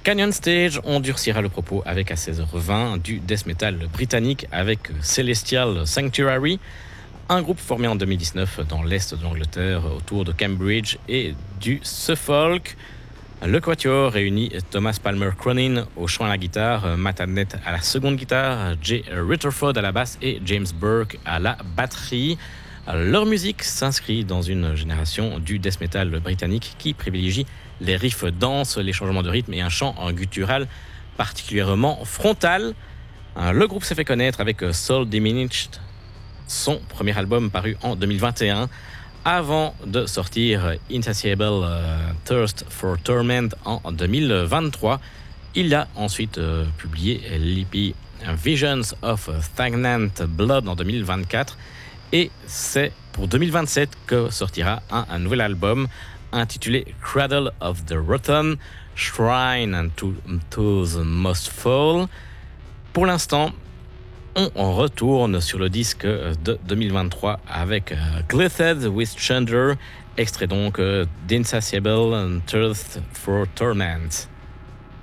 Canyon Stage, on durcira le propos avec à 16h20 du death metal britannique avec Celestial Sanctuary, un groupe formé en 2019 dans l'est de l'Angleterre autour de Cambridge et du Suffolk. Le quatuor réunit Thomas Palmer Cronin au chant et à la guitare, Matt Adnett à la seconde guitare, Jay Rutherford à la basse et James Burke à la batterie. Leur musique s'inscrit dans une génération du death metal britannique qui privilégie les riffs denses, les changements de rythme et un chant guttural particulièrement frontal. Le groupe s'est fait connaître avec Soul Diminished, son premier album paru en 2021, avant de sortir Insatiable Thirst for Torment en 2023. Il a ensuite publié l'EP Visions of Stagnant Blood en 2024 et c'est pour 2027 que sortira un nouvel album intitulé Cradle of the Rotten, Shrine to the Most Fall. Pour l'instant, on retourne sur le disque de 2023 avec Glithed with Chunder, extrait donc d'Insatiable Thirst for Torment.